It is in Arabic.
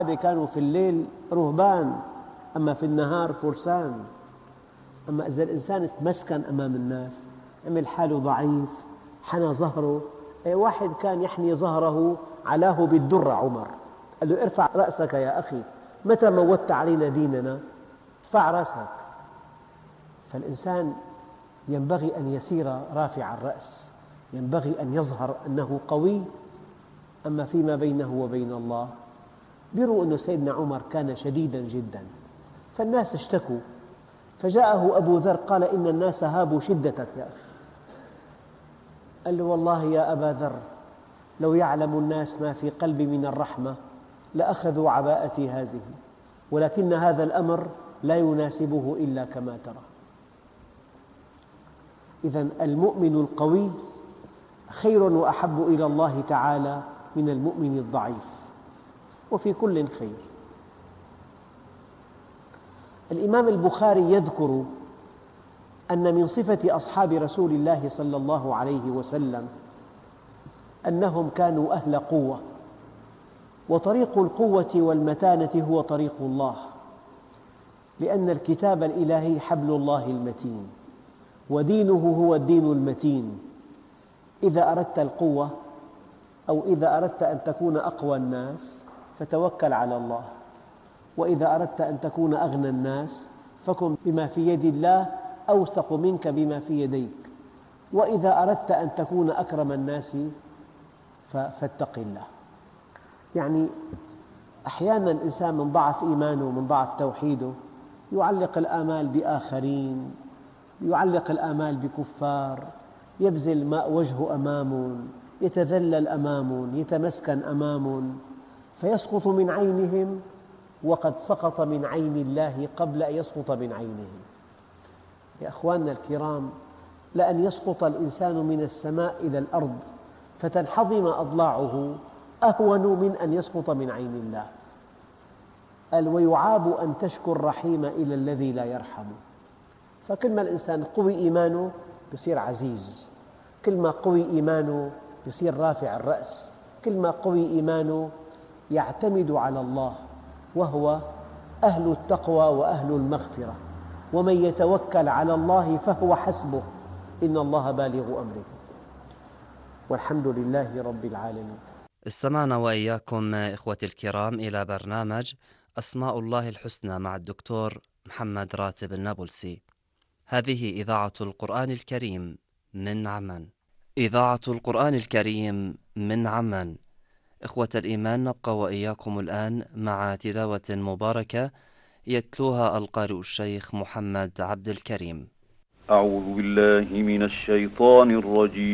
كانوا في الليل رهبان، أما في النهار فرسان. أما إذا الإنسان تمسكن أمام الناس، عمل حاله ضعيف، حنى ظهره. واحد كان يحني ظهره علاه بالدرة، عمر قال له: ارفع رأسك يا أخي، متى موتت علينا ديننا؟ ارفع رأسك. فالإنسان ينبغي أن يسير رافع الرأس، ينبغي أن يظهر أنه قوي. أما فيما بينه وبين الله، بيروا أن سيدنا عمر كان شديدا جدا، فالناس اشتكوا، فجاءه أبو ذر قال: إن الناس هابوا شدتك يا أخي. قال له: والله يا أبا ذر، لو يعلم الناس ما في قلبي من الرحمة لأخذوا عباءتي هذه، ولكن هذا الأمر لا يناسبه إلا كما ترى. إذن المؤمن القوي خير وأحب إلى الله تعالى من المؤمن الضعيف، وفي كل خير. الإمام البخاري يذكر أن من صفة أصحاب رسول الله صلى الله عليه وسلم أنهم كانوا أهل قوة، وطريق القوة والمتانة هو طريق الله، لأن الكتاب الإلهي حبل الله المتين، ودينه هو الدين المتين. إذا أردت القوة أو إذا أردت أن تكون أقوى الناس فتوكل على الله، وإذا أردت أن تكون أغنى الناس فكن بما في يد الله أوثق منك بما في يديك، وإذا أردت أن تكون أكرم الناس فاتق الله. يعني أحيانا الإنسان من ضعف إيمانه ومن ضعف توحيده يعلق الآمال بآخرين، يعلق الآمال بكفار، يبذل ماء وجهه أمامهم، يتذلل أمامهم، يتمسكن أمامهم، فيسقط من عينهم وقد سقط من عين الله قبل أن يسقط من عينهم. يا أخواننا الكرام، لأن يسقط الإنسان من السماء إلى الأرض فتنحضم أضلاعه أهون من أن يسقط من عين الله. قال: ويعاب أن تشكو الرحيم إلى الذي لا يرحم. فكل ما الإنسان قوي إيمانه يصير عزيز، كل ما قوي إيمانه يصير رافع الرأس، كل ما قوي إيمانه يعتمد على الله، وهو أهل التقوى وأهل المغفرة. ومن يتوكل على الله فهو حسبه، إن الله بالغ أمره، والحمد لله رب العالمين. استمعنا وإياكم إخوتي الكرام إلى برنامج أسماء الله الحسنى مع الدكتور محمد راتب النابلسي. هذه إذاعة القرآن الكريم من عمان. إذاعة القرآن الكريم من عمان. إخوة الإيمان، نبقى وإياكم الآن مع تلاوة مباركة يتلوها القارئ الشيخ محمد عبد الكريم. أعوذ بالله من الشيطان الرجيم.